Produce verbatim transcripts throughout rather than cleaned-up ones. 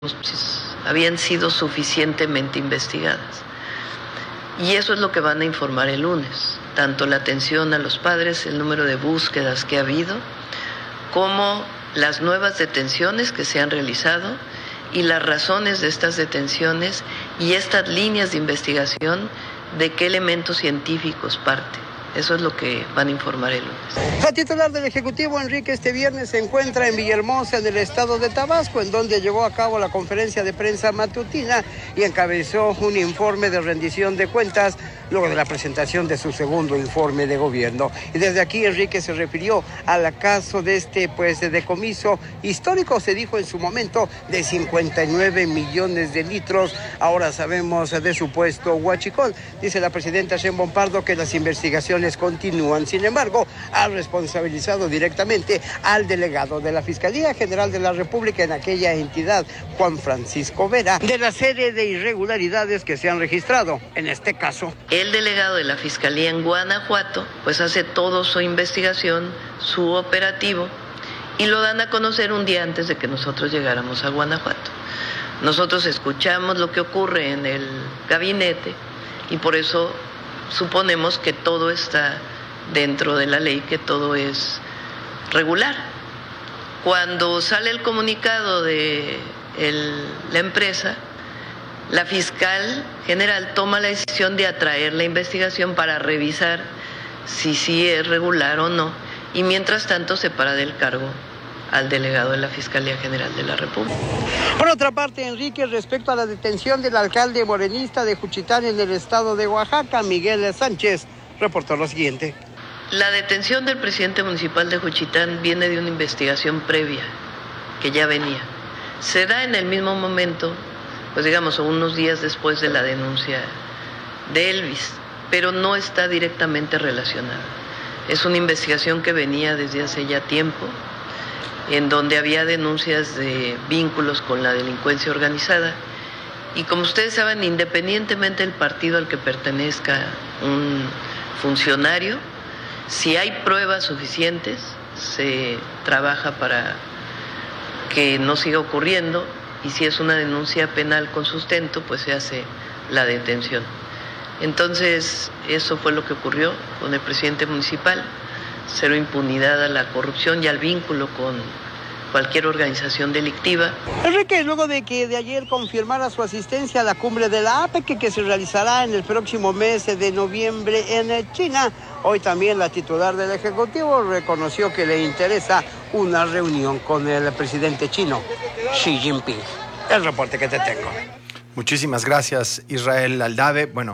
habían sido suficientemente investigadas. Y eso es lo que van a informar el lunes, tanto la atención a los padres, el número de búsquedas que ha habido, como las nuevas detenciones que se han realizado y las razones de estas detenciones y estas líneas de investigación, de qué elementos científicos parten. Eso es lo que van a informar el lunes. La titular del Ejecutivo, Enrique, este viernes se encuentra en Villahermosa, en el estado de Tabasco, en donde llevó a cabo la conferencia de prensa matutina y encabezó un informe de rendición de cuentas luego de la presentación de su segundo informe de gobierno. Y desde aquí Enrique se refirió al caso de este pues decomiso histórico, se dijo en su momento, de cincuenta y nueve millones de litros. Ahora sabemos de supuesto huachicol. Dice la presidenta Sheinbaum Pardo que las investigaciones continúan. Sin embargo, ha responsabilizado directamente al delegado de la Fiscalía General de la República en aquella entidad, Juan Francisco Vera, de la serie de irregularidades que se han registrado en este caso. El delegado de la Fiscalía en Guanajuato pues hace toda su investigación, su operativo, y lo dan a conocer un día antes de que nosotros llegáramos a Guanajuato. Nosotros escuchamos lo que ocurre en el gabinete y por eso suponemos que todo está dentro de la ley, que todo es regular. Cuando sale el comunicado de el, la empresa, la fiscal general toma la decisión de atraer la investigación para revisar si sí es regular o no, y mientras tanto se para del cargo al delegado de la Fiscalía General de la República. Por otra parte, Enrique, respecto a la detención del alcalde morenista de Juchitán en el estado de Oaxaca, Miguel Sánchez, reportó lo siguiente. La detención del presidente municipal de Juchitán viene de una investigación previa que ya venía. Se da en el mismo momento, pues digamos, unos días después de la denuncia de Elvis, pero no está directamente relacionada. Es una investigación que venía desde hace ya tiempo, en donde había denuncias de vínculos con la delincuencia organizada. Y como ustedes saben, independientemente del partido al que pertenezca un funcionario, si hay pruebas suficientes, se trabaja para que no siga ocurriendo, y si es una denuncia penal con sustento, pues se hace la detención. Entonces, eso fue lo que ocurrió con el presidente municipal, cero impunidad a la corrupción y al vínculo con cualquier organización delictiva. Enrique, luego de que de ayer confirmara su asistencia a la cumbre de la A P E C, que se realizará en el próximo mes de noviembre en China, hoy también la titular del Ejecutivo reconoció que le interesa una reunión con el presidente chino, Xi Jinping. El reporte que te tengo. Muchísimas gracias, Israel Aldave. Bueno,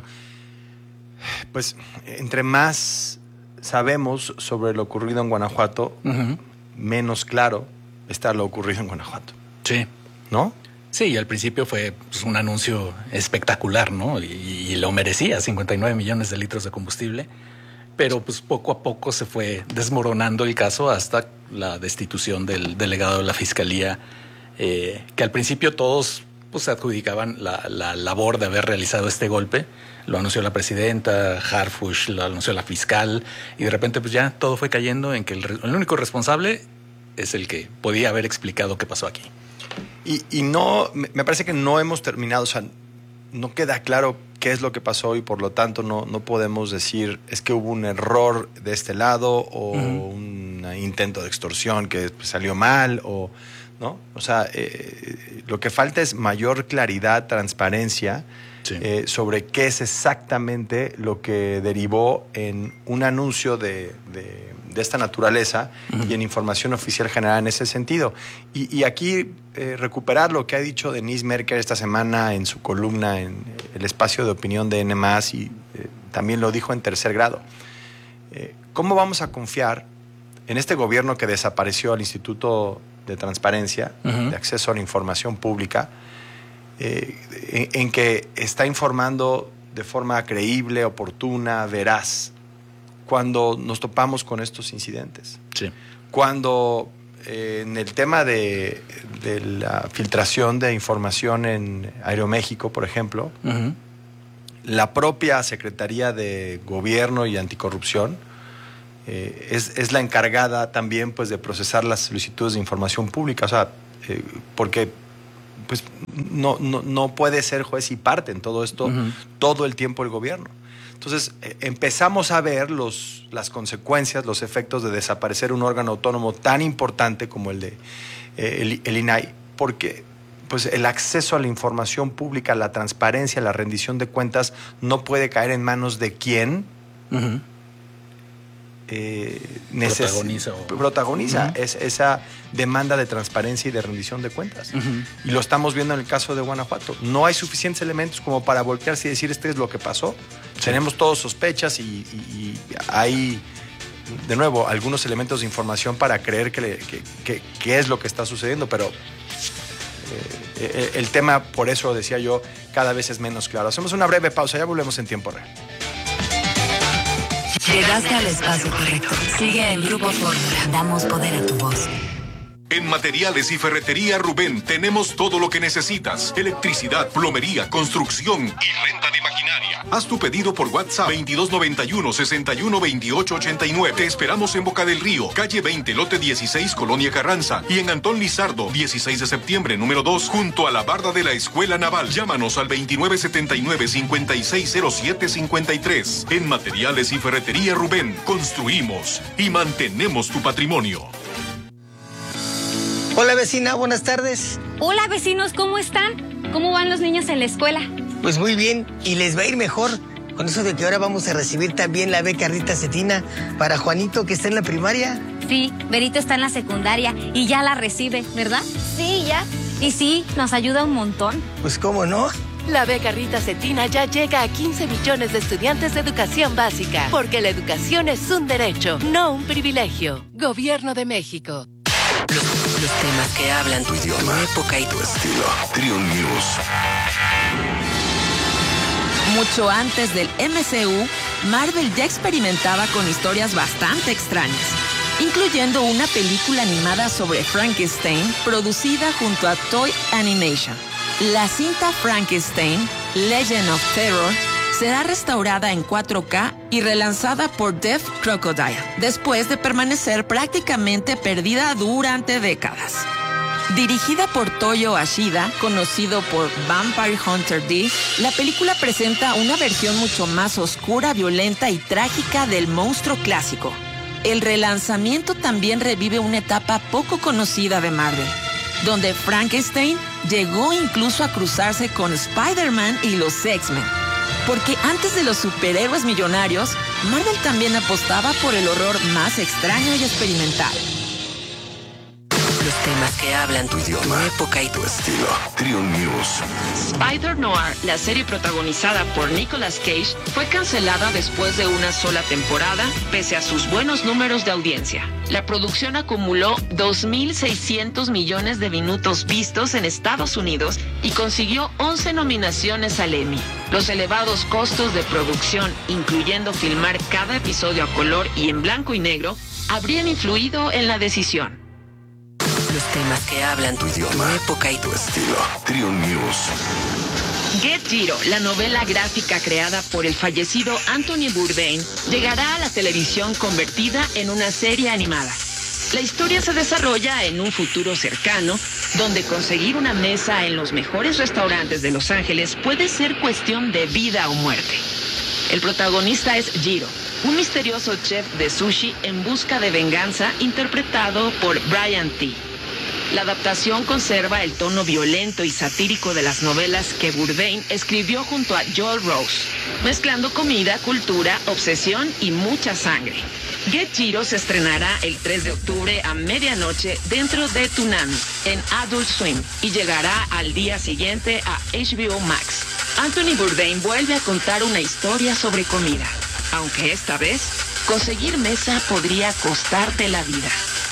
pues entre más sabemos sobre lo ocurrido en Guanajuato, uh-huh. menos claro está lo ocurrido en Guanajuato. Sí. ¿No? Sí, y al principio fue pues, un anuncio espectacular, ¿no? Y, y lo merecía, cincuenta y nueve millones de litros de combustible. Pero pues poco a poco se fue desmoronando el caso hasta la destitución del delegado de la Fiscalía, eh, que al principio todos pues, se adjudicaban la, la labor de haber realizado este golpe. Lo anunció la presidenta, Harfuch, lo anunció la fiscal, y de repente pues ya todo fue cayendo en que el, el único responsable es el que podía haber explicado qué pasó aquí. Y, y no, me parece que no hemos terminado, o sea, no queda claro qué es lo que pasó y por lo tanto no, no podemos decir es que hubo un error de este lado o uh-huh. un intento de extorsión que salió mal o no, o sea, eh, lo que falta es mayor claridad, transparencia sí. eh, sobre qué es exactamente lo que derivó en un anuncio de, de, de esta naturaleza uh-huh. y en información oficial general en ese sentido. Y, y aquí eh, recuperar lo que ha dicho Denise Merker esta semana en su columna en el espacio de opinión de N más y eh, también lo dijo en Tercer Grado. Eh, ¿Cómo vamos a confiar en este gobierno que desapareció al Instituto de Transparencia, uh-huh. de Acceso a la Información Pública, eh, en, en que está informando de forma creíble, oportuna, veraz, cuando nos topamos con estos incidentes? Sí. Cuando eh, en el tema de, de la filtración de información en Aeroméxico, por ejemplo, uh-huh. la propia Secretaría de Gobierno y Anticorrupción eh, es, es la encargada también pues, de procesar las solicitudes de información pública, o sea, eh, porque pues no, no, no puede ser juez y parte en todo esto, uh-huh. todo el tiempo el gobierno. Entonces eh, empezamos a ver los, las consecuencias, los efectos de desaparecer un órgano autónomo tan importante como el de eh, el, el I N A I, porque pues, el acceso a la información pública, la transparencia, la rendición de cuentas no puede caer en manos de quien uh-huh. eh, neces- protagoniza, o... protagoniza uh-huh. es, esa demanda de transparencia y de rendición de cuentas. Uh-huh. Y lo estamos viendo en el caso de Guanajuato. No hay suficientes elementos como para voltearse y decir este es lo que pasó. Sí. Tenemos todos sospechas y, y, y hay, de nuevo, algunos elementos de información para creer que, le, que, que, que es lo que está sucediendo, pero eh, el tema, por eso decía yo, cada vez es menos claro. Hacemos una breve pausa, ya volvemos en tiempo real. Llegaste al espacio correcto. Sigue en Grupo Fórmula. Damos poder a tu voz. En Materiales y Ferretería Rubén tenemos todo lo que necesitas. Electricidad, plomería, construcción y renta de maquinaria. Haz tu pedido por WhatsApp veintidós noventa y uno, sesenta y uno, veintiocho ochenta y nueve. Te esperamos en Boca del Río, calle veinte, lote dieciséis, Colonia Carranza. Y en Antón Lizardo, dieciséis de septiembre, número dos, junto a la barda de la Escuela Naval. Llámanos al veintinueve setenta y nueve, cincuenta y seis cero siete cincuenta y tres. En Materiales y Ferretería Rubén, construimos y mantenemos tu patrimonio. Hola vecina, buenas tardes. Hola vecinos, ¿cómo están? ¿Cómo van los niños en la escuela? Pues muy bien, y les va a ir mejor con eso de que ahora vamos a recibir también la beca Rita Cetina para Juanito, que está en la primaria. Sí, Berito está en la secundaria y ya la recibe, ¿verdad? Sí, ya. Y sí, nos ayuda un montón. Pues cómo no. La beca Rita Cetina ya llega a quince millones de estudiantes de educación básica, porque la educación es un derecho, no un privilegio. Gobierno de México. Los, los temas que hablan tu idioma, tu época y tu estilo. Trio News. Mucho antes del M C U, Marvel ya experimentaba con historias bastante extrañas, incluyendo una película animada sobre Frankenstein producida junto a Toy Animation. La cinta Frankenstein, Legend of Terror, será restaurada en cuatro K y relanzada por Deaf Crocodile, después de permanecer prácticamente perdida durante décadas. Dirigida por Toyo Ashida, conocido por Vampire Hunter D, la película presenta una versión mucho más oscura, violenta y trágica del monstruo clásico. El relanzamiento también revive una etapa poco conocida de Marvel, donde Frankenstein llegó incluso a cruzarse con Spider-Man y los X-Men. Porque antes de los superhéroes millonarios, Marvel también apostaba por el horror más extraño y experimental. Los temas que hablan tu idioma, tu época y tu estilo. Trio News. Spider-Noir, la serie protagonizada por Nicolas Cage, fue cancelada después de una sola temporada, pese a sus buenos números de audiencia. La producción acumuló dos mil seiscientos millones de minutos vistos en Estados Unidos y consiguió once nominaciones al Emmy. Los elevados costos de producción, incluyendo filmar cada episodio a color y en blanco y negro, habrían influido en la decisión. Los temas que hablan tu idioma, tu época y tu estilo. Trio News. Get Jiro, la novela gráfica creada por el fallecido Anthony Bourdain, llegará a la televisión convertida en una serie animada. La historia se desarrolla en un futuro cercano, donde conseguir una mesa en los mejores restaurantes de Los Ángeles puede ser cuestión de vida o muerte. El protagonista es Jiro, un misterioso chef de sushi en busca de venganza, interpretado por Brian T. La adaptación conserva el tono violento y satírico de las novelas que Bourdain escribió junto a Joel Rose, mezclando comida, cultura, obsesión y mucha sangre. Get Jiro se estrenará el tres de octubre a medianoche dentro de Toonami en Adult Swim y llegará al día siguiente a H B O Max. Anthony Bourdain vuelve a contar una historia sobre comida, aunque esta vez conseguir mesa podría costarte la vida.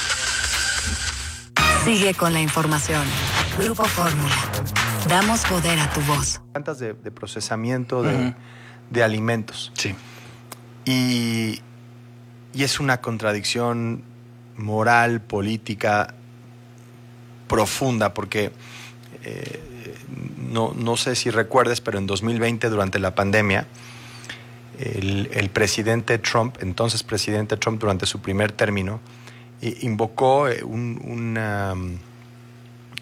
Sigue con la información. Grupo Fórmula. Damos poder a tu voz. Plantas de, de procesamiento de, uh-huh. de alimentos. Sí. Y, y es una contradicción moral, política profunda, porque eh, no, no sé si recuerdes, pero en dos mil veinte, durante la pandemia, el, el presidente Trump, entonces presidente Trump, durante su primer término, invocó un, una,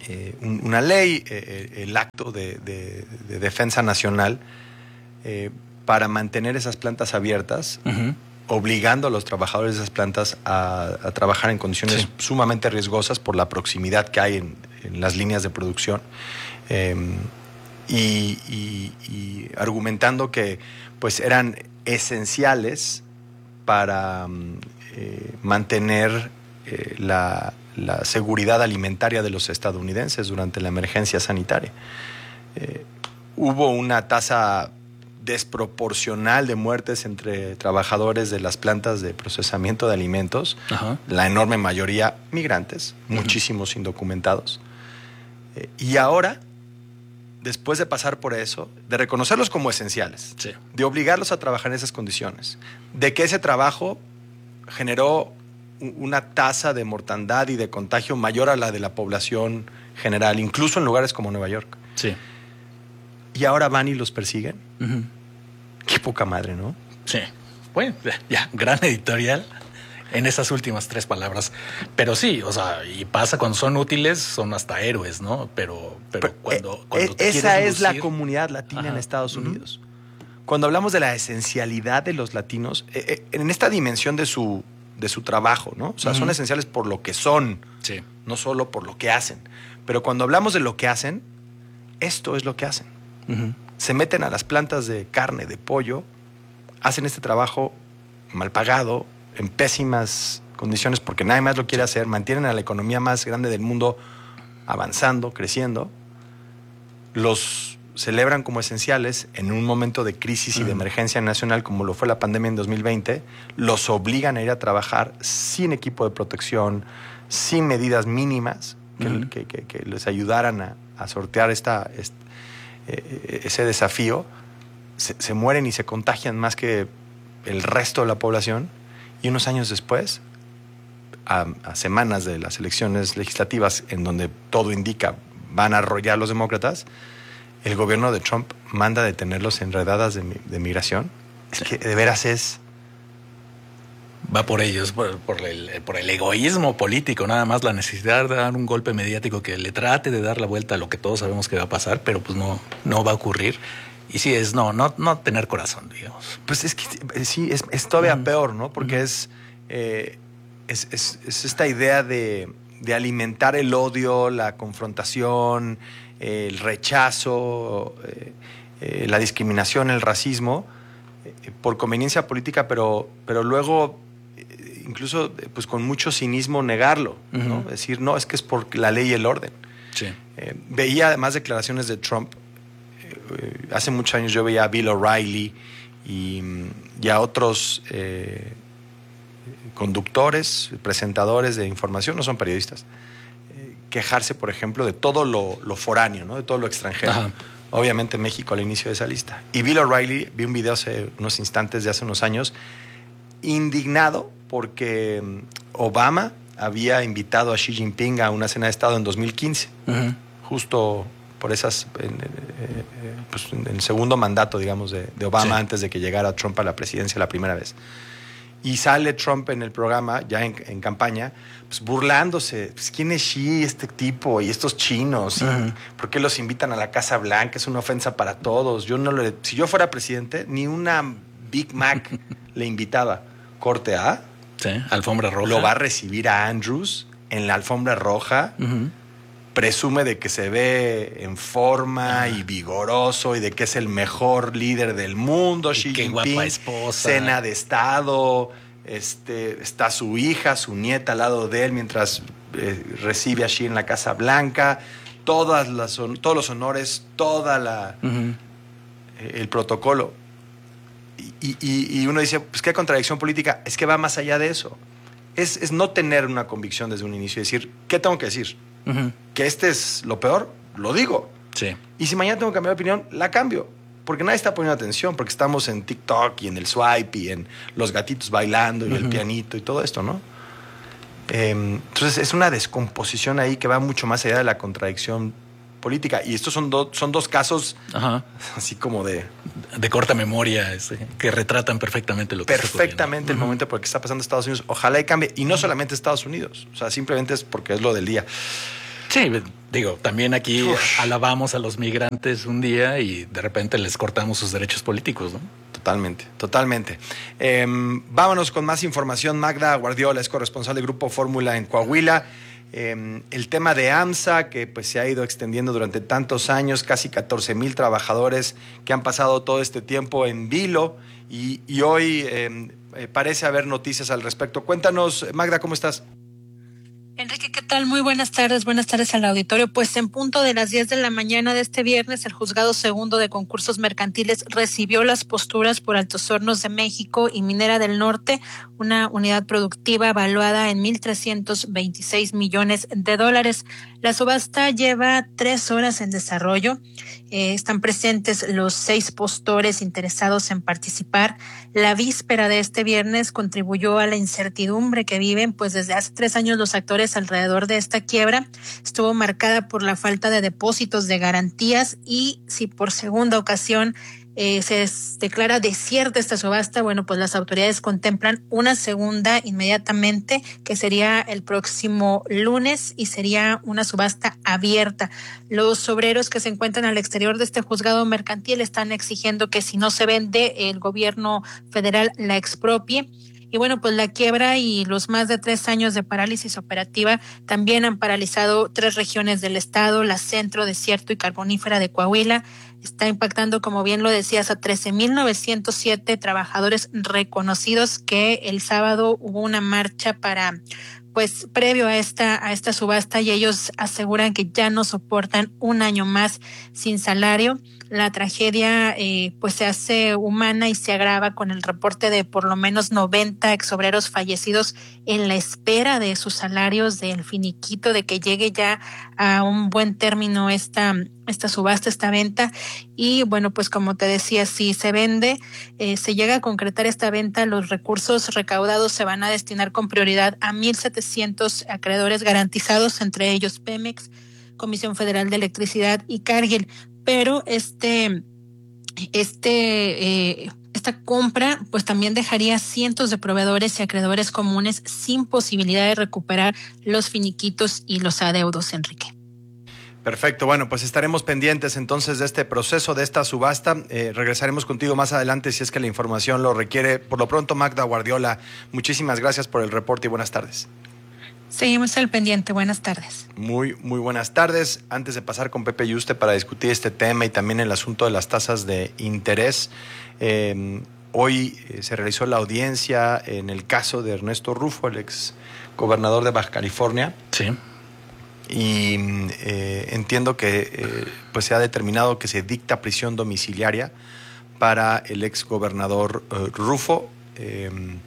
eh, un, una ley, eh, el acto de, de, de defensa nacional, eh, para mantener esas plantas abiertas, uh-huh. obligando a los trabajadores de esas plantas a, a trabajar en condiciones sí. sumamente riesgosas por la proximidad que hay en, en las líneas de producción, eh, y, y, y argumentando que pues eran esenciales para eh, mantener eh, la, la seguridad alimentaria de los estadounidenses durante la emergencia sanitaria. Eh, hubo una tasa desproporcional de muertes entre trabajadores de las plantas de procesamiento de alimentos, Ajá. la enorme mayoría migrantes, uh-huh. muchísimos indocumentados. Eh, y ahora, después de pasar por eso, de reconocerlos como esenciales, sí. de obligarlos a trabajar en esas condiciones, de que ese trabajo generó una tasa de mortandad y de contagio mayor a la de la población general, incluso en lugares como Nueva York. Sí. Y ahora van y los persiguen. Uh-huh. Qué poca madre, ¿no? Sí. Bueno, ya, gran editorial en esas últimas tres palabras. Pero sí, o sea, y pasa cuando son útiles, son hasta héroes, ¿no? Pero, pero, pero cuando, eh, cuando te esa es lucir... la comunidad latina Ajá. en Estados Unidos. Uh-huh. Cuando hablamos de la esencialidad de los latinos, eh, eh, en esta dimensión de su, de su trabajo, ¿no? O sea, uh-huh. son esenciales por lo que son, sí. no solo por lo que hacen. Pero cuando hablamos de lo que hacen, esto es lo que hacen. Uh-huh. Se meten a las plantas de carne, de pollo, hacen este trabajo mal pagado, en pésimas condiciones porque nadie más lo quiere hacer, mantienen a la economía más grande del mundo avanzando, creciendo, los celebran como esenciales en un momento de crisis uh-huh. y de emergencia nacional como lo fue la pandemia en dos mil veinte, los obligan a ir a trabajar sin equipo de protección, sin medidas mínimas que, uh-huh. que, que, que les ayudaran a, a sortear esta... esta ese desafío, se, se mueren y se contagian más que el resto de la población, y unos años después, a, a semanas de las elecciones legislativas, en donde todo indica van a arrollar los demócratas, el gobierno de Trump manda a detenerlos en redadas de, de migración. Es que de veras es... Va por ellos, por, por, el, por el egoísmo político, nada más la necesidad de dar un golpe mediático que le trate de dar la vuelta a lo que todos sabemos que va a pasar, pero pues no, no va a ocurrir. Y sí, es no, no, no tener corazón, digamos. Pues es que sí, es, es todavía mm. peor, ¿no? Porque mm. es, eh, es, es, es esta idea de, de alimentar el odio, la confrontación, eh, el rechazo, eh, eh, la discriminación, el racismo, eh, por conveniencia política, pero, pero luego... incluso pues con mucho cinismo negarlo, ¿no? Uh-huh. Decir, no, es que es por la ley y el orden. Sí. Eh, veía además declaraciones de Trump. Eh, hace muchos años yo veía a Bill O'Reilly y, y a otros eh, conductores, presentadores de información, no son periodistas, eh, quejarse, por ejemplo, de todo lo, lo foráneo, ¿no? De todo lo extranjero. Ajá. Obviamente México al inicio de esa lista. Y Bill O'Reilly, vi un video hace unos instantes de hace unos años, indignado porque Obama había invitado a Xi Jinping a una cena de Estado en dos mil quince, uh-huh. justo por esas, en, eh, pues en el segundo mandato, digamos, de, de Obama, sí. antes de que llegara Trump a la presidencia la primera vez. Y sale Trump en el programa, ya en, en campaña, pues burlándose. Pues, ¿quién es Xi, este tipo, y estos chinos? Uh-huh. ¿Y por qué los invitan a la Casa Blanca? Es una ofensa para todos. Yo no le, si yo fuera presidente, ni una Big Mac le invitaba. Corte A. Sí, alfombra roja. Lo va a recibir a Andrews en la alfombra roja. Uh-huh. Presume de que se ve en forma uh-huh. y vigoroso y de que es el mejor líder del mundo. Y Xi qué Jinping, guapa esposa. Cena de Estado. Este, está su hija, su nieta al lado de él mientras eh, recibe a Xi en la Casa Blanca. Todas las, todos los honores, toda la uh-huh. eh, el protocolo. Y, y, y uno dice, pues qué contradicción política. Es que va más allá de eso. Es, es no tener una convicción desde un inicio y decir, ¿qué tengo que decir? Uh-huh. Que este es lo peor, lo digo. Sí. Y si mañana tengo que cambiar de opinión, la cambio. Porque nadie está poniendo atención, porque estamos en TikTok y en el swipe y en los gatitos bailando y uh-huh. el pianito y todo esto, ¿no? Eh, entonces es una descomposición ahí que va mucho más allá de la contradicción política. Y estos son, do, son dos casos Ajá. así como de... De corta memoria, ese, que retratan perfectamente lo que perfectamente el uh-huh. momento por el que está pasando en Estados Unidos. Ojalá y cambie. Y no solamente Estados Unidos. O sea, simplemente es porque es lo del día. Sí, digo, también aquí Uf. alabamos a los migrantes un día y de repente les cortamos sus derechos políticos, ¿no? Totalmente, totalmente. Eh, vámonos con más información. Magda Guardiola es corresponsal de Grupo Fórmula en Coahuila. Eh, el tema de AMSA, que pues se ha ido extendiendo durante tantos años, casi catorce mil trabajadores que han pasado todo este tiempo en vilo y, y hoy eh, eh, parece haber noticias al respecto. Cuéntanos, Magda, ¿cómo estás? Enrique, ¿qué tal? Muy buenas tardes, buenas tardes al auditorio. Pues en punto de las diez de la mañana de este viernes, el Juzgado Segundo de Concursos Mercantiles recibió las posturas por Altos Hornos de México y Minera del Norte, una unidad productiva evaluada en mil trescientos veintiséis millones de dólares. La subasta lleva tres horas en desarrollo. Eh, están presentes los seis postores interesados en participar. La víspera de este viernes contribuyó a la incertidumbre que viven, pues desde hace tres años los actores alrededor de esta quiebra estuvo marcada por la falta de depósitos de garantías y si por segunda ocasión Eh, se declara desierta esta subasta, bueno, pues las autoridades contemplan una segunda inmediatamente, que sería el próximo lunes y sería una subasta abierta. Los obreros que se encuentran al exterior de este juzgado mercantil están exigiendo que si no se vende, el gobierno federal la expropie. Y bueno, pues la quiebra y los más de tres años de parálisis operativa también han paralizado tres regiones del estado, la centro, desierto y carbonífera de Coahuila. Está impactando, como bien lo decías, a trece mil novecientos siete trabajadores reconocidos que el sábado hubo una marcha para, pues, previo a esta, a esta subasta y ellos aseguran que ya no soportan un año más sin salario. La tragedia eh, pues se hace humana y se agrava con el reporte de por lo menos noventa exobreros fallecidos en la espera de sus salarios, del finiquito, de que llegue ya a un buen término esta, esta subasta, esta venta. Y bueno, pues como te decía, si se vende, eh, se llega a concretar esta venta, los recursos recaudados se van a destinar con prioridad a mil setecientos acreedores garantizados, entre ellos Pemex, Comisión Federal de Electricidad y Cargill. Pero este, este, eh, esta compra, pues también dejaría cientos de proveedores y acreedores comunes sin posibilidad de recuperar los finiquitos y los adeudos, Enrique. Perfecto, bueno, pues estaremos pendientes entonces de este proceso, de esta subasta. Eh, regresaremos contigo más adelante si es que la información lo requiere. Por lo pronto, Magda Guardiola, muchísimas gracias por el reporte y buenas tardes. Seguimos al pendiente. Buenas tardes. Muy, muy buenas tardes. Antes de pasar con Pepe Yuste para discutir este tema y también el asunto de las tasas de interés, eh, hoy eh, se realizó la audiencia en el caso de Ernesto Rufo, el ex gobernador de Baja California. Sí. Y eh, entiendo que eh, pues se ha determinado que se dicta prisión domiciliaria para el ex gobernador eh, Rufo. Eh,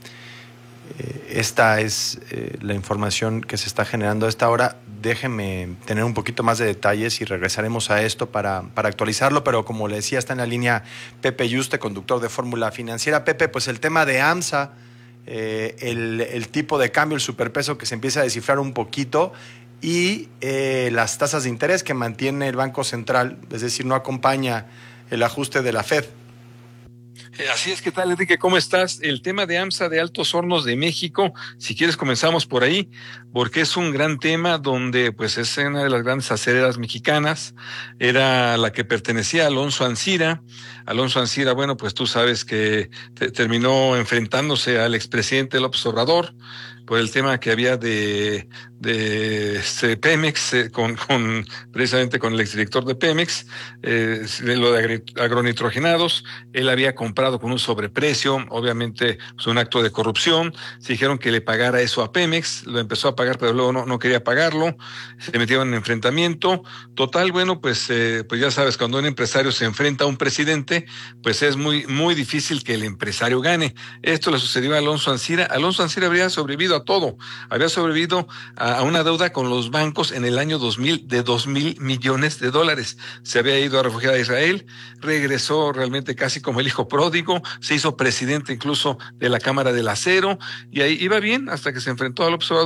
Esta es eh, la información que se está generando a esta hora. Déjenme tener un poquito más de detalles y regresaremos a esto para, para actualizarlo, pero como le decía, está en la línea Pepe Yuste, conductor de Fórmula Financiera. Pepe, pues el tema de AMSA, eh, el, el tipo de cambio, el superpeso que se empieza a descifrar un poquito y eh, las tasas de interés que mantiene el Banco Central, es decir, no acompaña el ajuste de la Fed. Así es, ¿qué tal, Enrique? ¿Cómo estás? El tema de AMSA de Altos Hornos de México, si quieres comenzamos por ahí, porque es un gran tema donde pues es una de las grandes acereras mexicanas, era la que pertenecía a Alonso Ancira. Alonso Ancira, bueno, pues tú sabes que te, terminó enfrentándose al expresidente López Obrador por el tema que había de, de este, Pemex, eh, con, con precisamente con el exdirector de Pemex, eh, lo de agronitrogenados. Él había comprado con un sobreprecio, obviamente pues un acto de corrupción. Se dijeron que le pagara eso a Pemex, lo empezó a pagar, pero luego no, no quería pagarlo. Se metieron en enfrentamiento. Total, bueno, pues, eh, pues ya sabes, cuando un empresario se enfrenta a un presidente, pues es muy, muy difícil que el empresario gane. Esto le sucedió a Alonso Ancira. Alonso Ancira habría sobrevivido a todo. Había sobrevivido a, a una deuda con los bancos en el año dos mil de dos mil millones de dólares. Se había ido a refugiar a Israel, regresó realmente casi como el hijo pródigo, se hizo presidente incluso de la Cámara del Acero y ahí iba bien hasta que se enfrentó al observador.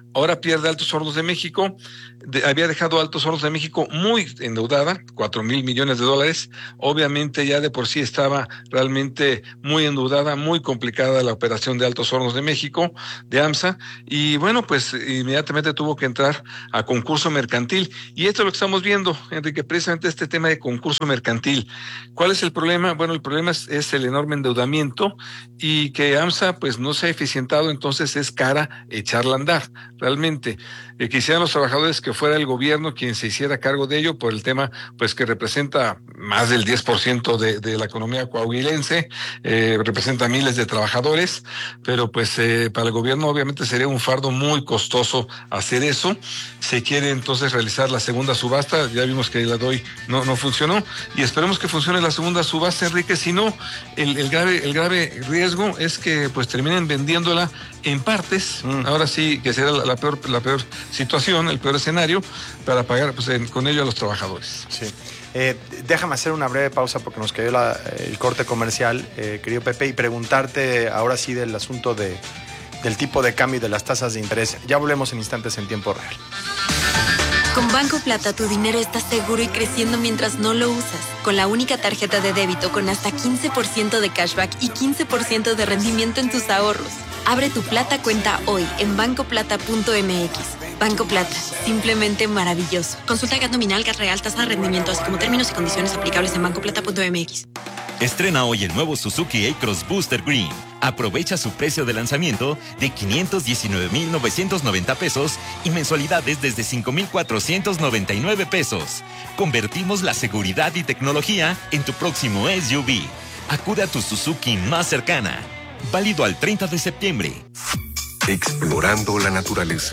ahora pierde Altos Hornos de México. De, había dejado Altos Hornos de México muy endeudada, cuatro mil millones de dólares. Obviamente ya de por sí estaba realmente muy endeudada, muy complicada la operación de Altos Hornos de México, de AMSA, y bueno, pues inmediatamente tuvo que entrar a concurso mercantil. Y esto es lo que estamos viendo, Enrique, precisamente este tema de concurso mercantil. ¿Cuál es el problema? Bueno, el problema es, es el enorme endeudamiento y que AMSA pues no se ha eficientado, entonces es cara echarla a andar, realmente. Eh, quisieran los trabajadores que fuera el gobierno quien se hiciera cargo de ello por el tema pues que representa más del diez por ciento de, de la economía coahuilense, eh, representa miles de trabajadores, pero pues eh, para el gobierno obviamente sería un fardo muy costoso hacer eso. Se quiere entonces realizar la segunda subasta, ya vimos que la D O I no, no funcionó, y esperemos que funcione la segunda subasta, Enrique, si no, el, el grave, el grave riesgo es que pues terminen vendiéndola en partes, mm. ahora sí que será la, la peor, la peor situación, el peor escenario, para pagar pues, en, con ello a los trabajadores. Sí. Eh, déjame hacer una breve pausa porque nos cayó la, el corte comercial, eh, querido Pepe, y preguntarte ahora sí del asunto de, del tipo de cambio y de las tasas de interés. Ya volvemos en instantes en tiempo real. Con Banco Plata tu dinero está seguro y creciendo mientras no lo usas. Con la única tarjeta de débito con hasta quince por ciento de cashback y quince por ciento de rendimiento en tus ahorros. Abre tu Plata cuenta hoy en banco plata punto m x. Banco Plata, simplemente maravilloso. Consulta G A T nominal, G A T real, tasa de rendimiento, así como términos y condiciones aplicables en banco plata punto m x. Estrena hoy el nuevo Suzuki A-Cross Booster Green. Aprovecha su precio de lanzamiento de quinientos diecinueve mil novecientos noventa pesos y mensualidades desde cinco mil cuatrocientos noventa y nueve pesos. Convertimos la seguridad y tecnología en tu próximo S U V. Acude a tu Suzuki más cercana. Válido al treinta de septiembre. Explorando la naturaleza.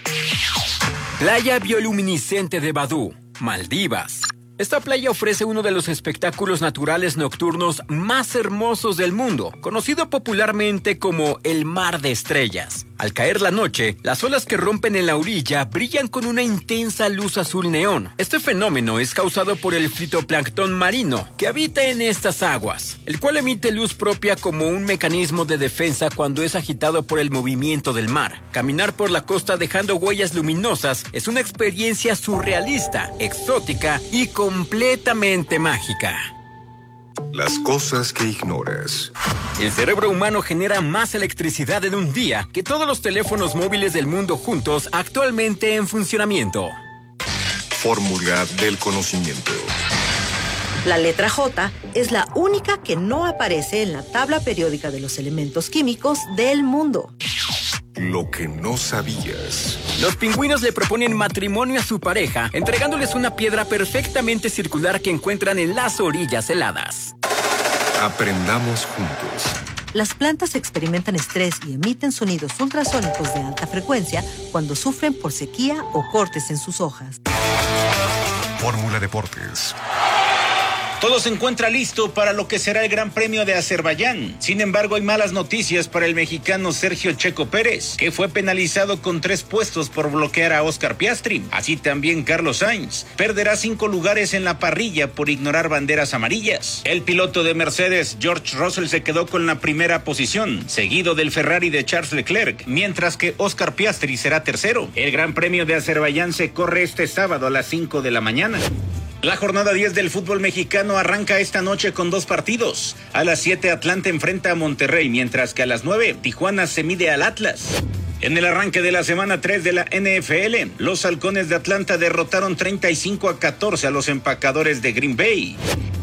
Playa bioluminiscente de Badú, Maldivas. Esta playa ofrece uno de los espectáculos naturales nocturnos más hermosos del mundo, conocido popularmente como el Mar de Estrellas. Al caer la noche, las olas que rompen en la orilla brillan con una intensa luz azul neón. Este fenómeno es causado por el fitoplancton marino que habita en estas aguas, el cual emite luz propia como un mecanismo de defensa cuando es agitado por el movimiento del mar. Caminar por la costa dejando huellas luminosas es una experiencia surrealista, exótica y completamente mágica. Las cosas que ignoras. El cerebro humano genera más electricidad en un día que todos los teléfonos móviles del mundo juntos actualmente en funcionamiento. Fórmula del conocimiento. La letra J es la única que no aparece en la tabla periódica de los elementos químicos del mundo. Lo que no sabías. Los pingüinos le proponen matrimonio a su pareja, entregándoles una piedra perfectamente circular que encuentran en las orillas heladas. Aprendamos juntos. Las plantas experimentan estrés y emiten sonidos ultrasónicos de alta frecuencia cuando sufren por sequía o cortes en sus hojas. Fórmula Deportes. Todo se encuentra listo para lo que será el Gran Premio de Azerbaiyán. Sin embargo, hay malas noticias para el mexicano Sergio Checo Pérez, que fue penalizado con tres puestos por bloquear a Oscar Piastri. Así también Carlos Sainz perderá cinco lugares en la parrilla por ignorar banderas amarillas. El piloto de Mercedes, George Russell, se quedó con la primera posición, seguido del Ferrari de Charles Leclerc, mientras que Oscar Piastri será tercero. El Gran Premio de Azerbaiyán se corre este sábado a las cinco de la mañana. La jornada diez del fútbol mexicano arranca esta noche con dos partidos. A las siete Atlanta enfrenta a Monterrey, mientras que a las nueve Tijuana se mide al Atlas. En el arranque de la semana tres de la N F L, los Halcones de Atlanta derrotaron treinta y cinco a catorce a los Empacadores de Green Bay.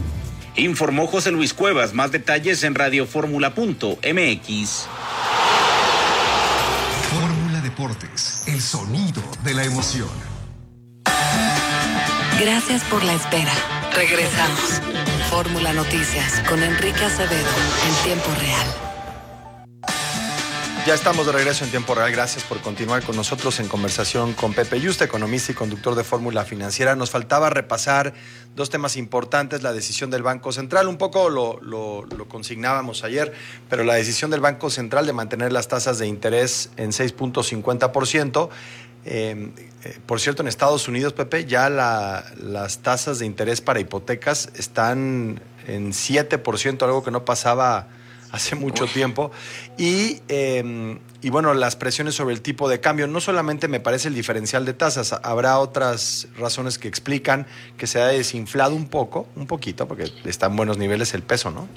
Informó José Luis Cuevas. Más detalles en radioformula punto m x. Fórmula Deportes, el sonido de la emoción. Gracias por la espera. Regresamos. Fórmula Noticias con Enrique Acevedo en tiempo real. Ya estamos de regreso en tiempo real. Gracias por continuar con nosotros en conversación con Pepe Yuste, economista y conductor de Fórmula Financiera. Nos faltaba repasar dos temas importantes: la decisión del Banco Central, un poco lo, lo, lo consignábamos ayer, pero la decisión del Banco Central de mantener las tasas de interés en seis punto cincuenta por ciento. Eh, eh, por cierto, en Estados Unidos, Pepe, ya la, las tasas de interés para hipotecas están en siete por ciento, algo que no pasaba hace mucho Uy. tiempo. Y, eh, y bueno, las presiones sobre el tipo de cambio, no solamente me parece el diferencial de tasas, habrá otras razones que explican que se ha desinflado un poco, un poquito, porque está en buenos niveles el peso, ¿no?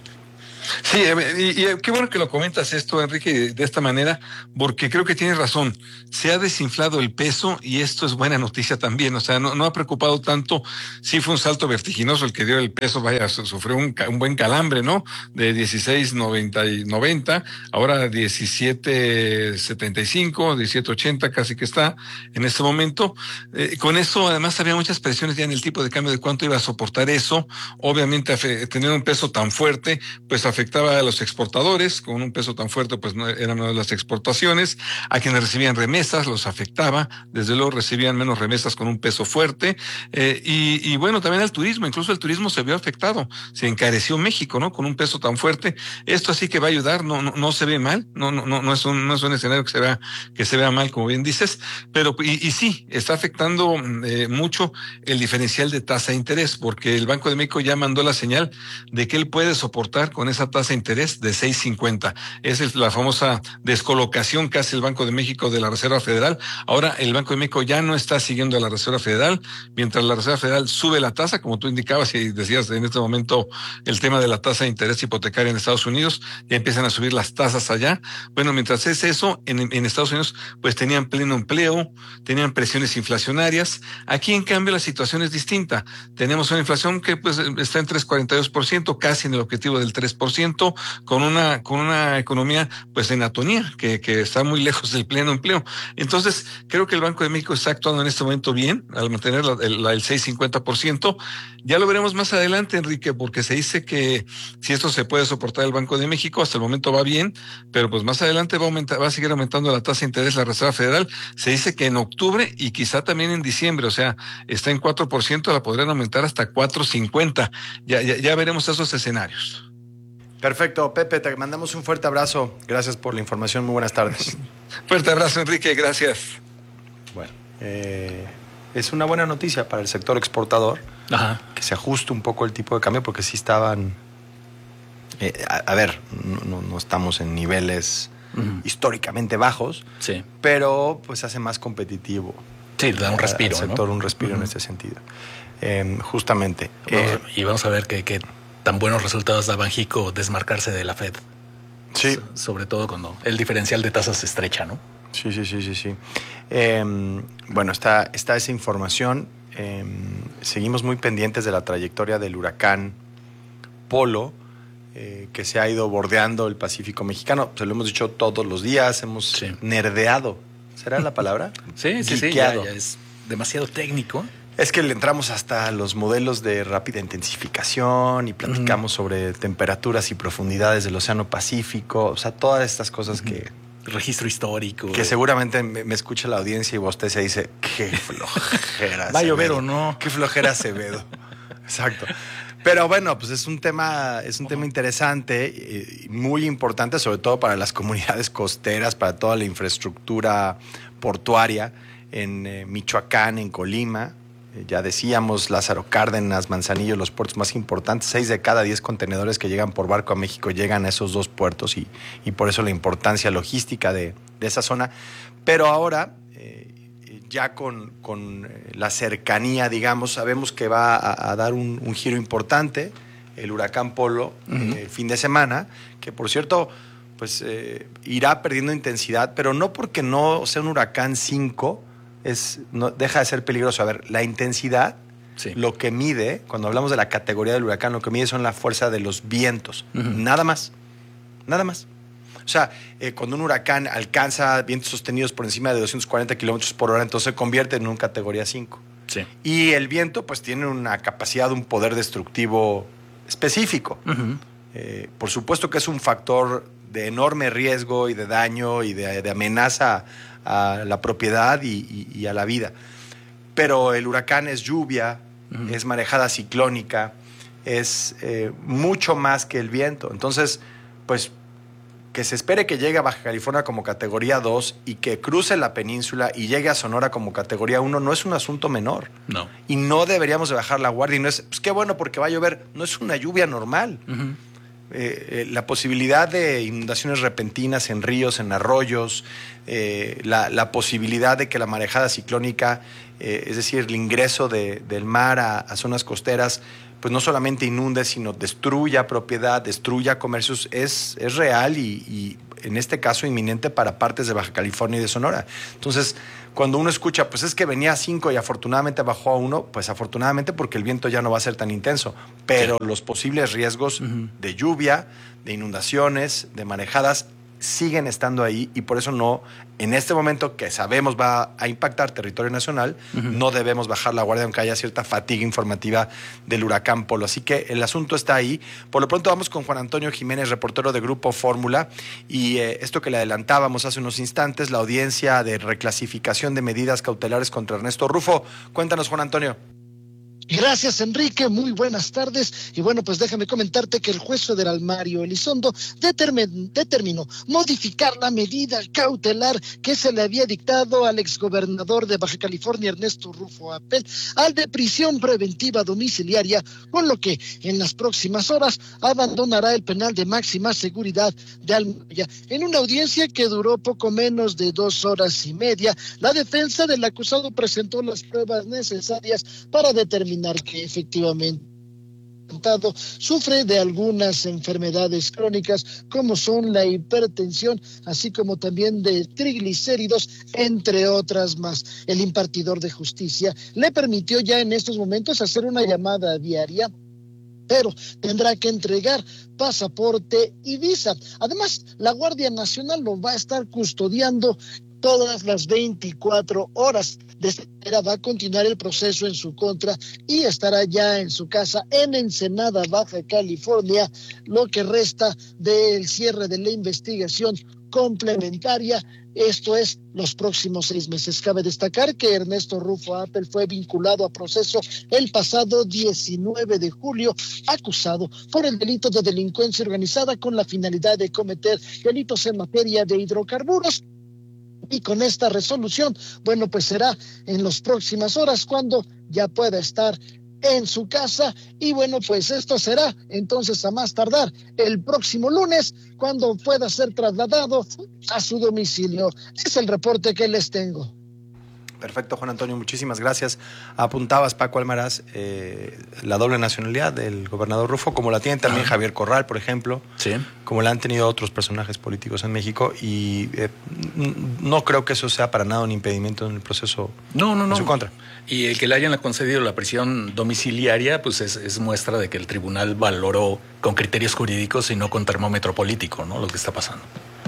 Sí, y, y qué bueno que lo comentas esto, Enrique, de esta manera, porque creo que tienes razón. Se ha desinflado el peso y esto es buena noticia también. O sea, no, no ha preocupado tanto. Sí fue un salto vertiginoso el que dio el peso, vaya, sufrió un, un buen calambre, ¿no? De dieciséis noventa y noventa, ahora diecisiete setenta y cinco, diecisiete ochenta, casi que está en este momento. Eh, con eso, además, había muchas presiones ya en el tipo de cambio de cuánto iba a soportar eso. Obviamente, tener un peso tan fuerte, pues afectaba a los exportadores, con un peso tan fuerte, pues no eran menos las exportaciones, a quienes recibían remesas los afectaba, desde luego recibían menos remesas con un peso fuerte, eh, y, y bueno, también al turismo, incluso el turismo se vio afectado, se encareció México, ¿no? Con un peso tan fuerte, esto sí que va a ayudar, no, no, no se ve mal, no, no, no, no es un, no es un escenario que se vea, que se vea mal, como bien dices, pero, y, y sí, está afectando eh, mucho el diferencial de tasa de interés, porque el Banco de México ya mandó la señal de que él puede soportar con esa tasa de interés de seis cincuenta. Es la famosa descolocación que hace el Banco de México de la Reserva Federal. Ahora el Banco de México ya no está siguiendo a la Reserva Federal, mientras la Reserva Federal sube la tasa, como tú indicabas y decías en este momento el tema de la tasa de interés hipotecaria en Estados Unidos, ya empiezan a subir las tasas allá. Bueno, mientras es eso, en, en Estados Unidos pues tenían pleno empleo, tenían presiones inflacionarias. Aquí en cambio la situación es distinta. Tenemos una inflación que pues está en tres cuarenta y dos por ciento, casi en el objetivo del tres por ciento, con una con una economía pues en atonía, que, que está muy lejos del pleno empleo. Entonces, creo que el Banco de México está actuando en este momento bien, al mantener la, el, la, el seis cincuenta por ciento. Ya lo veremos más adelante, Enrique, porque se dice que si esto se puede soportar el Banco de México, hasta el momento va bien, pero pues más adelante va a aumentar, va a seguir aumentando la tasa de interés la Reserva Federal. Se dice que en octubre y quizá también en diciembre, o sea, está en cuatro por ciento, la podrían aumentar hasta cuatro cincuenta. Ya, ya, ya veremos esos escenarios. Perfecto, Pepe, te mandamos un fuerte abrazo. Gracias por la información, muy buenas tardes. Fuerte abrazo, Enrique, gracias. Bueno, eh, es una buena noticia para el sector exportador. Ajá. Que se ajuste un poco el tipo de cambio, porque sí estaban... Eh, a, a ver, no, no, no estamos en niveles uh-huh. históricamente bajos, sí. pero pues hace más competitivo. Sí, da un respiro, al sector, ¿no? un respiro uh-huh. en ese sentido. Eh, justamente. Vamos, eh, y vamos a ver que... que tan buenos resultados da Banxico desmarcarse de la Fed. Sí. So, sobre todo cuando el diferencial de tasas se estrecha, ¿no? Sí, sí, sí, sí, sí. Eh, bueno, está, está esa información. Eh, seguimos muy pendientes de la trayectoria del huracán Polo, eh, que se ha ido bordeando el Pacífico mexicano. Se lo hemos dicho todos los días, hemos sí. nerdeado. ¿Será la palabra? Sí, sí, sí, ya, ya es demasiado técnico. Es que le entramos hasta los modelos de rápida intensificación y platicamos uh-huh. sobre temperaturas y profundidades del Océano Pacífico, o sea, todas estas cosas uh-huh. que... Registro histórico. Que seguramente me, me escucha la audiencia y usted se dice, qué flojera. ¿Va a llover o no? Qué flojera Acevedo. Exacto. Pero bueno, pues es un tema, es un uh-huh. tema interesante y muy importante, sobre todo para las comunidades costeras, para toda la infraestructura portuaria en eh, Michoacán, en Colima. Ya decíamos, Lázaro Cárdenas, Manzanillo, los puertos más importantes. Seis de cada diez contenedores que llegan por barco a México llegan a esos dos puertos y, y por eso la importancia logística de, de esa zona. Pero ahora, eh, ya con, con la cercanía, digamos, sabemos que va a, a dar un, un giro importante el huracán Polo uh-huh. eh, el fin de semana, que por cierto, pues eh, irá perdiendo intensidad, pero no porque no sea un huracán cinco, Es, no, deja de ser peligroso. A ver, la intensidad, sí. lo que mide, cuando hablamos de la categoría del huracán, lo que mide son la fuerza de los vientos. Uh-huh. Nada más. Nada más. O sea, eh, cuando un huracán alcanza vientos sostenidos por encima de doscientos cuarenta kilómetros por hora, entonces se convierte en un categoría cinco. Sí. Y el viento, pues, tiene una capacidad, un poder destructivo específico. Uh-huh. Eh, por supuesto que es un factor de enorme riesgo y de daño y de, de amenaza a la propiedad y, y, y a la vida. Pero el huracán es lluvia, uh-huh. es marejada ciclónica, es eh, mucho más que el viento. Entonces, pues, que se espere que llegue a Baja California como categoría dos y que cruce la península y llegue a Sonora como categoría uno no es un asunto menor. No. Y no deberíamos de bajar la guardia. Y no es, pues qué bueno porque va a llover. No es una lluvia normal. Uh-huh. eh, la posibilidad de inundaciones repentinas en ríos, en arroyos, eh, la, la posibilidad de que la marejada ciclónica, eh, es decir, el ingreso de, del mar a, a zonas costeras, pues no solamente inunde, sino destruya propiedad, destruya comercios, es, es real y, y en este caso inminente para partes de Baja California y de Sonora. Entonces, cuando uno escucha, pues es que venía a cinco y afortunadamente bajó a uno, pues afortunadamente porque el viento ya no va a ser tan intenso, pero sí, los posibles riesgos uh-huh. de lluvia, de inundaciones, de marejadas, siguen estando ahí y por eso no, en este momento que sabemos va a impactar territorio nacional, uh-huh. no debemos bajar la guardia aunque haya cierta fatiga informativa del huracán Polo. Así que el asunto está ahí. Por lo pronto vamos con Juan Antonio Jiménez, reportero de Grupo Fórmula, y eh, esto que le adelantábamos hace unos instantes, la audiencia de reclasificación de medidas cautelares contra Ernesto Rufo. Cuéntanos, Juan Antonio. Gracias, Enrique. Muy buenas tardes. Y bueno, pues déjame comentarte que el juez federal Mario Elizondo determin, determinó modificar la medida cautelar que se le había dictado al exgobernador de Baja California, Ernesto Rufo Appel, al de prisión preventiva domiciliaria, con lo que en las próximas horas abandonará el penal de máxima seguridad de Almoloya. En una audiencia que duró poco menos de dos horas y media, la defensa del acusado presentó las pruebas necesarias para determinar que efectivamente sufre de algunas enfermedades crónicas como son la hipertensión, así como también de triglicéridos, entre otras más. El impartidor de justicia le permitió ya en estos momentos hacer una llamada diaria, pero tendrá que entregar pasaporte y visa. Además, la Guardia Nacional lo va a estar custodiando todas las veinticuatro horas. De esta manera va a continuar el proceso en su contra y estará ya en su casa en Ensenada, Baja California, lo que resta del cierre de la investigación complementaria, esto es, los próximos seis meses. Cabe destacar que Ernesto Rufo Appel fue vinculado a proceso el pasado diecinueve de julio, acusado por el delito de delincuencia organizada con la finalidad de cometer delitos en materia de hidrocarburos. Y con esta resolución, bueno, pues será en las próximas horas cuando ya pueda estar en su casa y bueno, pues esto será entonces a más tardar el próximo lunes cuando pueda ser trasladado a su domicilio. Es el reporte que les tengo. Perfecto, Juan Antonio, muchísimas gracias. Apuntabas, Paco Almaraz, eh, la doble nacionalidad del gobernador Rufo, como la tiene también ah. Javier Corral, por ejemplo, sí, como la han tenido otros personajes políticos en México, y eh, no creo que eso sea para nada un impedimento en el proceso no, no, en no. su contra. Y el que le hayan concedido la prisión domiciliaria, pues es, es muestra de que el tribunal valoró con criterios jurídicos y no con termómetro político, ¿no? Lo que está pasando.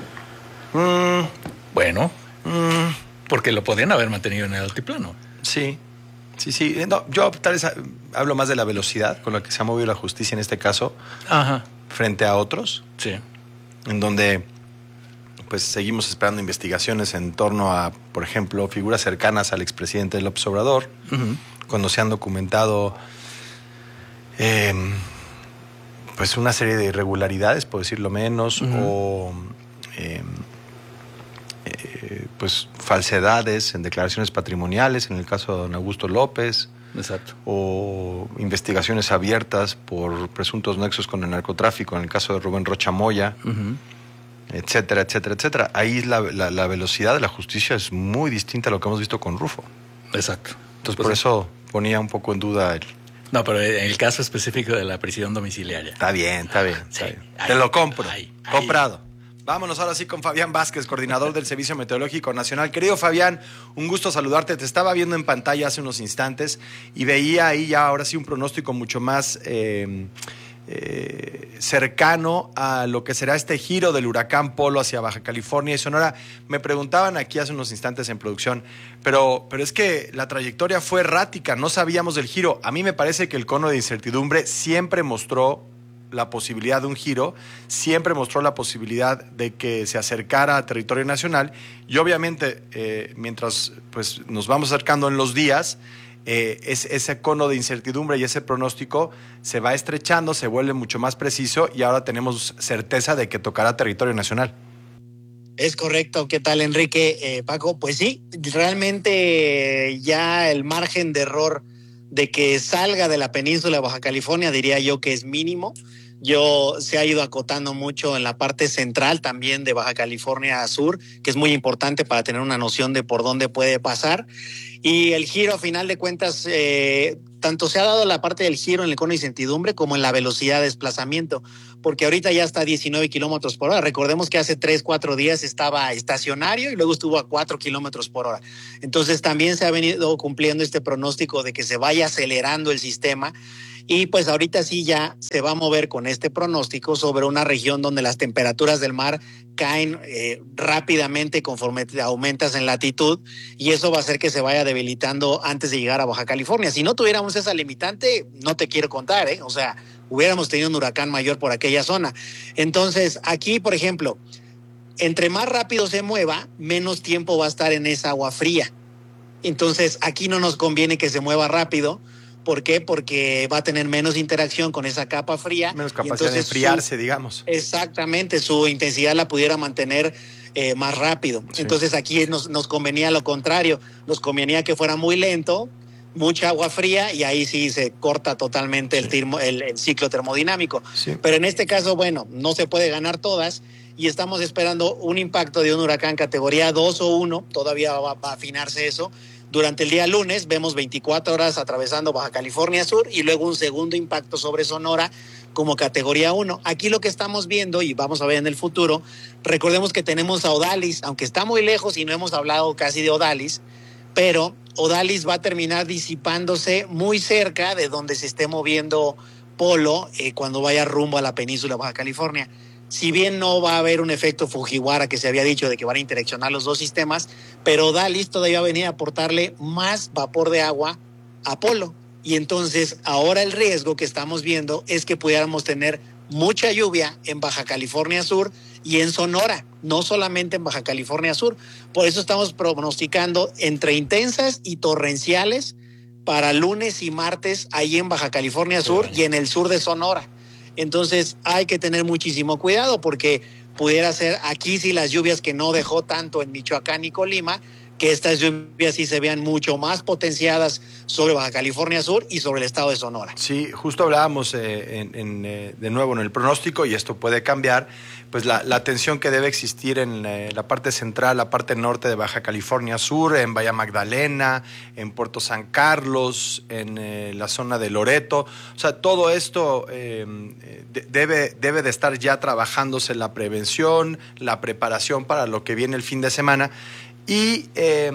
Mm. Bueno. Mm. Porque lo podían haber mantenido en el altiplano. Sí, sí, sí. No, yo tal vez hablo más de la velocidad con la que se ha movido la justicia en este caso, Ajá. frente a otros. Sí. En donde pues seguimos esperando investigaciones en torno a, por ejemplo, figuras cercanas al expresidente López Obrador, uh-huh. cuando se han documentado eh, pues una serie de irregularidades, por decirlo menos, uh-huh. o eh, Eh, pues falsedades en declaraciones patrimoniales en el caso de don Augusto López. Exacto. O investigaciones abiertas por presuntos nexos con el narcotráfico en el caso de Rubén Rocha Moya, uh-huh. etcétera, etcétera, etcétera. Ahí la, la, la velocidad de la justicia es muy distinta a lo que hemos visto con Rufo. Exacto. Entonces pues por eso ponía un poco en duda el... No, pero en el caso específico de la prisión domiciliaria. Está bien, está bien. Está sí. bien. Ahí, Te lo compro. Ahí, ahí. Comprado. Vámonos ahora sí con Fabián Vázquez, coordinador del Servicio Meteorológico Nacional. Querido Fabián, un gusto saludarte. Te estaba viendo en pantalla hace unos instantes y veía ahí ya ahora sí un pronóstico mucho más eh, eh, cercano a lo que será este giro del huracán Polo hacia Baja California y Sonora. Me preguntaban aquí hace unos instantes en producción, pero, pero es que la trayectoria fue errática, no sabíamos del giro. A mí me parece que el cono de incertidumbre siempre mostró la posibilidad de un giro, siempre mostró la posibilidad de que se acercara a territorio nacional y obviamente eh, mientras pues, nos vamos acercando en los días, eh, es, ese cono de incertidumbre y ese pronóstico se va estrechando, se vuelve mucho más preciso y ahora tenemos certeza de que tocará territorio nacional. Es correcto. ¿Qué tal, Enrique? Eh, Paco, pues sí, realmente ya el margen de error de que salga de la península de Baja California diría yo que es mínimo. Yo se ha ido acotando mucho en la parte central también de Baja California Sur, que es muy importante para tener una noción de por dónde puede pasar. Y el giro, a final de cuentas, eh, tanto se ha dado la parte del giro en el cono de incertidumbre como en la velocidad de desplazamiento, porque ahorita ya está a diecinueve kilómetros por hora. Recordemos que hace tres, cuatro días estaba estacionario y luego estuvo a cuatro kilómetros por hora. Entonces también se ha venido cumpliendo este pronóstico de que se vaya acelerando el sistema. Y pues ahorita sí ya se va a mover con este pronóstico sobre una región donde las temperaturas del mar caen eh, rápidamente conforme te aumentas en latitud, y eso va a hacer que se vaya debilitando antes de llegar a Baja California. Si no tuviéramos esa limitante, no te quiero contar, ¿eh? O sea, hubiéramos tenido un huracán mayor por aquella zona. Entonces, aquí, por ejemplo, entre más rápido se mueva, menos tiempo va a estar en esa agua fría. Entonces, aquí no nos conviene que se mueva rápido. ¿Por qué? Porque va a tener menos interacción con esa capa fría. Menos capacidad de enfriarse, su, digamos. Exactamente, su intensidad la pudiera mantener eh, más rápido. Sí. Entonces aquí nos, nos convenía lo contrario, nos convenía que fuera muy lento, mucha agua fría, y ahí sí se corta totalmente sí. el, termo, el, el ciclo termodinámico. Sí. Pero en este caso, bueno, no se puede ganar todas, y estamos esperando un impacto de un huracán categoría dos o uno, todavía va, va a afinarse eso. Durante el día lunes vemos veinticuatro horas atravesando Baja California Sur y luego un segundo impacto sobre Sonora como categoría uno. Aquí lo que estamos viendo, y vamos a ver en el futuro, recordemos que tenemos a Odalis, aunque está muy lejos y no hemos hablado casi de Odalis, pero Odalis va a terminar disipándose muy cerca de donde se esté moviendo Polo eh, cuando vaya rumbo a la península de Baja California. Si bien no va a haber un efecto Fujiwara que se había dicho de que van a interaccionar los dos sistemas, pero Odalis todavía venía a aportarle más vapor de agua a Polo. Y entonces ahora el riesgo que estamos viendo es que pudiéramos tener mucha lluvia en Baja California Sur y en Sonora, no solamente en Baja California Sur. Por eso estamos pronosticando entre intensas y torrenciales para lunes y martes ahí en Baja California Sur y en el sur de Sonora. Entonces hay que tener muchísimo cuidado porque pudiera ser aquí sí las lluvias que no dejó tanto en Michoacán y Colima, que estas lluvias sí se vean mucho más potenciadas sobre Baja California Sur y sobre el estado de Sonora. Sí, justo hablábamos eh, en, en, eh, de nuevo en el pronóstico, y esto puede cambiar, pues la, la tensión que debe existir en eh, la parte central, la parte norte de Baja California Sur, en Bahía Magdalena, en Puerto San Carlos, en eh, la zona de Loreto. O sea, todo esto eh, de, debe, debe de estar ya trabajándose la prevención, la preparación para lo que viene el fin de semana. Y eh,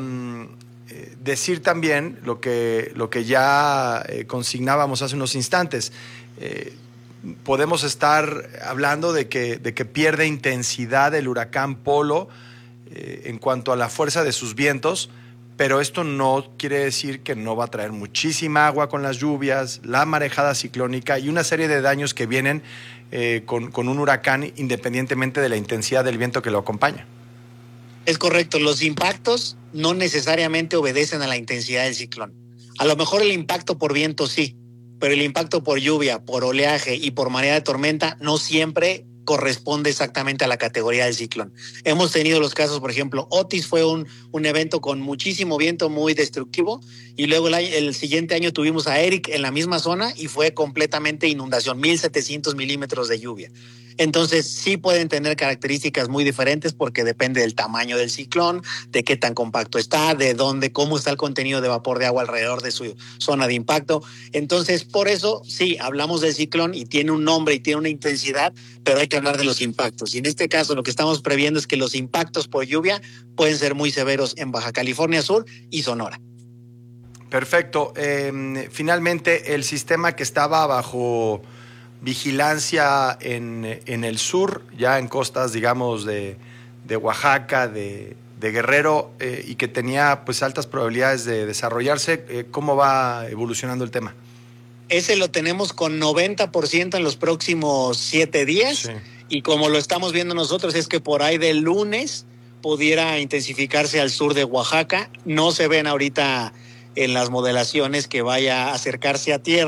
decir también lo que, lo que ya eh, consignábamos hace unos instantes. Eh, podemos estar hablando de que, de que pierde intensidad el huracán Polo eh, en cuanto a la fuerza de sus vientos, pero esto no quiere decir que no va a traer muchísima agua con las lluvias, la marejada ciclónica y una serie de daños que vienen eh, con, con un huracán independientemente de la intensidad del viento que lo acompaña. Es correcto, los impactos no necesariamente obedecen a la intensidad del ciclón. A lo mejor el impacto por viento sí, pero el impacto por lluvia, por oleaje y por marea de tormenta no siempre corresponde exactamente a la categoría del ciclón. Hemos tenido los casos, por ejemplo, Otis fue un, un evento con muchísimo viento muy destructivo, y luego el, el siguiente año tuvimos a Eric en la misma zona y fue completamente inundación, mil setecientos milímetros de lluvia. Entonces sí pueden tener características muy diferentes porque depende del tamaño del ciclón, de qué tan compacto está, de dónde, cómo está el contenido de vapor de agua alrededor de su zona de impacto. Entonces, por eso sí, hablamos del ciclón y tiene un nombre y tiene una intensidad, pero hay que hablar de los impactos. Y en este caso lo que estamos previendo es que los impactos por lluvia pueden ser muy severos en Baja California Sur y Sonora. Perfecto. Eh, finalmente, el sistema que estaba bajo vigilancia en, en el sur, ya en costas, digamos, de, de Oaxaca, de, de Guerrero, eh, y que tenía pues altas probabilidades de desarrollarse, eh, ¿cómo va evolucionando el tema? Ese lo tenemos con noventa por ciento en los próximos siete días, sí. Y como lo estamos viendo nosotros es que por ahí del lunes pudiera intensificarse al sur de Oaxaca. No se ven ahorita en las modelaciones que vaya a acercarse a tierra,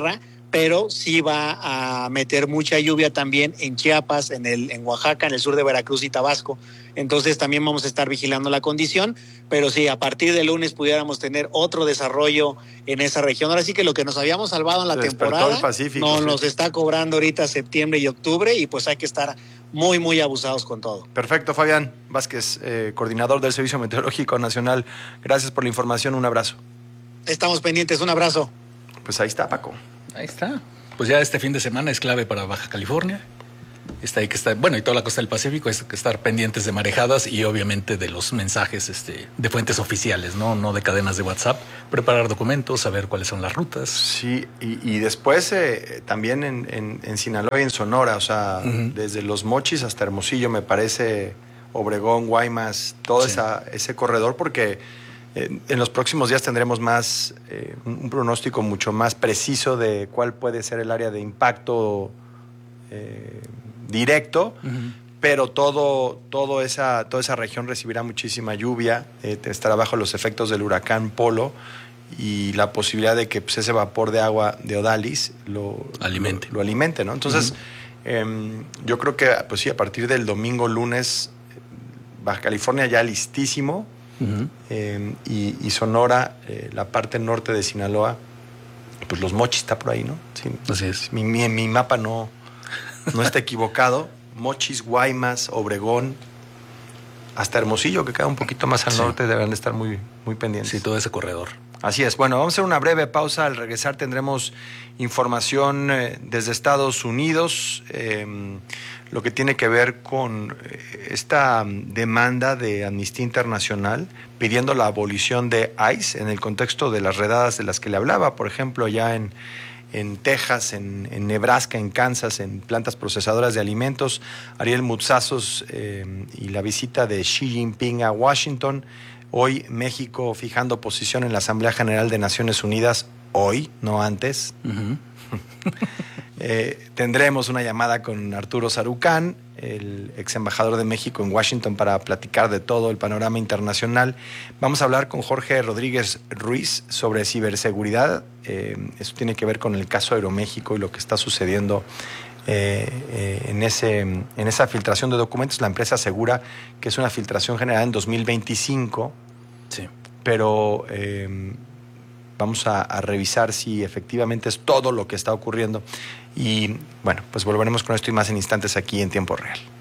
pero sí va a meter mucha lluvia también en Chiapas, en el en Oaxaca, en el sur de Veracruz y Tabasco. Entonces también vamos a estar vigilando la condición, pero sí, a partir del lunes pudiéramos tener otro desarrollo en esa región. Ahora sí que lo que nos habíamos salvado en la temporada el Pacífico, nos sí. nos está cobrando ahorita septiembre y octubre, y pues hay que estar muy, muy abusados con todo. Perfecto, Fabián Vázquez, eh, coordinador del Servicio Meteorológico Nacional. Gracias por la información, un abrazo. Estamos pendientes, un abrazo. Pues ahí está, Paco. Ahí está. Pues ya este fin de semana es clave para Baja California. Está ahí que está, bueno, y toda la costa del Pacífico, es que estar pendientes de marejadas y obviamente de los mensajes este, de fuentes oficiales, ¿no? No de cadenas de WhatsApp. Preparar documentos, saber cuáles son las rutas. Sí, y, y después eh, también en, en, en Sinaloa y en Sonora, o sea, uh-huh. desde Los Mochis hasta Hermosillo, me parece, Obregón, Guaymas, todo sí. esa, ese corredor, porque eh, en los próximos días tendremos más, eh, un pronóstico mucho más preciso de cuál puede ser el área de impacto eh, directo, uh-huh. pero todo, todo esa, toda esa región recibirá muchísima lluvia, eh, estará bajo los efectos del huracán Polo y la posibilidad de que pues, ese vapor de agua de Odalis lo alimente, lo, lo alimente, ¿no? Entonces, uh-huh. eh, yo creo que pues sí, a partir del domingo, lunes, Baja California ya listísimo, uh-huh. eh, y, y Sonora, eh, la parte norte de Sinaloa, pues Los Mochis está por ahí, ¿no? Sí, así es. Mi, mi, mi mapa no... No está equivocado. Mochis, Guaymas, Obregón, hasta Hermosillo, que queda un poquito más al sí. norte, deben de estar muy, muy pendientes. Sí, todo ese corredor. Así es. Bueno, vamos a hacer una breve pausa. Al regresar tendremos información eh, desde Estados Unidos, eh, lo que tiene que ver con eh, esta demanda de Amnistía Internacional pidiendo la abolición de ICE en el contexto de las redadas de las que le hablaba, por ejemplo, ya en en Texas, en, en Nebraska, en Kansas, en plantas procesadoras de alimentos, Ariel Mutsazos eh, y la visita de Xi Jinping a Washington. Hoy México fijando posición en la Asamblea General de Naciones Unidas, hoy, no antes. Uh-huh. eh, tendremos una llamada con Arturo Sarucán, el ex embajador de México en Washington, para platicar de todo el panorama internacional. Vamos a hablar con Jorge Rodríguez Ruiz sobre ciberseguridad. Eh, eso tiene que ver con el caso Aeroméxico y lo que está sucediendo eh, eh, en, ese, en esa filtración de documentos. La empresa asegura que es una filtración generada en dos mil veinticinco, sí. pero eh, vamos a, a revisar si efectivamente es todo lo que está ocurriendo. Y bueno, pues volveremos con esto y más en instantes aquí en Tiempo Real.